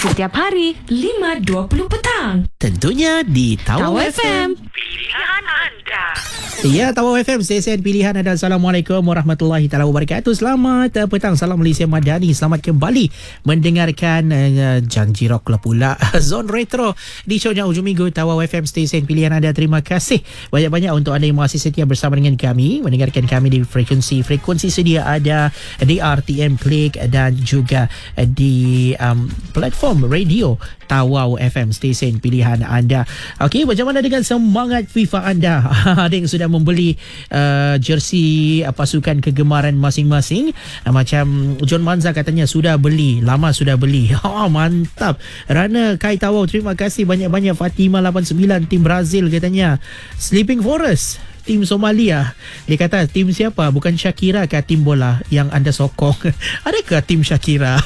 Setiap hari 5.20 petang. Tentunya di Tawau FM. Pilihan anda. Ya, Tawau FM, stesen pilihan anda. Assalamualaikum warahmatullahi taala wabarakatuh. Selamat petang, salam Malaysia Madani. Selamat kembali mendengarkan Janji Rock pula Zone Retro di shownya Ujung Minggu Tawau FM, stesen pilihan anda. Terima kasih banyak-banyak untuk anda yang masih setia bersama dengan kami, mendengarkan kami di frekuensi sedia ada di RTM Klik dan juga di platform radio Tawau FM, stesen pilihan anda. Okey, macam mana dengan semangat FIFA anda? Ada yang sudah membeli jersey pasukan kegemaran masing-masing. Macam John Manza katanya sudah beli, lama sudah beli. Mantap. Rana Kai Tawau, terima kasih banyak-banyak. Fatima 89, tim Brazil katanya. Sleeping Forest, tim Somalia. Dia kata tim siapa? Bukan Shakira kah tim bola yang anda sokong? Adakah tim Shakira?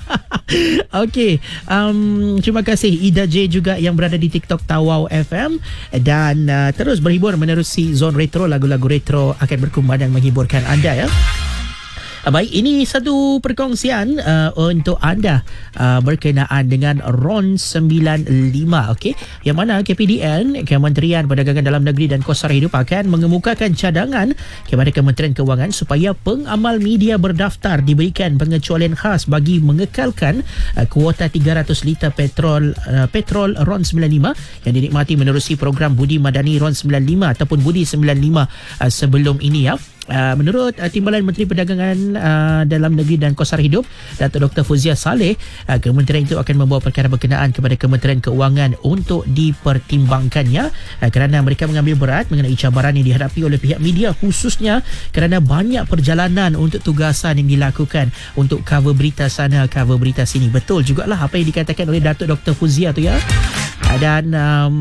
Okey, terima kasih Ida J juga yang berada di TikTok Tawau FM dan terus berhibur menerusi Zone Retro. Lagu-lagu retro akan berkumandang dan menghiburkan anda ya. Baik, ini satu perkongsian untuk anda berkenaan dengan RON 95, okey, yang mana KPDN, Kementerian Perdagangan Dalam Negeri dan Kos Sara Hidup akan mengemukakan cadangan kepada Kementerian Kewangan supaya pengamal media berdaftar diberikan pengecualian khas bagi mengekalkan kuota 300 liter petrol RON 95 yang dinikmati menerusi program Budi Madani RON 95 ataupun Budi 95 sebelum ini ya. Menurut Timbalan Menteri Perdagangan Dalam Negeri dan Kos Sara Hidup, Datuk Dr. Fuzia Saleh, kementerian itu akan membawa perkara berkenaan kepada Kementerian Keuangan untuk dipertimbangkannya kerana mereka mengambil berat mengenai cabaran yang dihadapi oleh pihak media, khususnya kerana banyak perjalanan untuk tugasan yang dilakukan untuk cover berita sana, cover berita sini. Betul jugalah apa yang dikatakan oleh Datuk Dr. Fuzia tu ya. Dan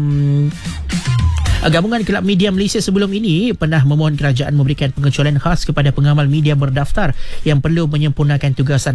Gabungan Kelab Media Malaysia sebelum ini pernah memohon kerajaan memberikan pengecualian khas kepada pengamal media berdaftar yang perlu menyempurnakan tugasan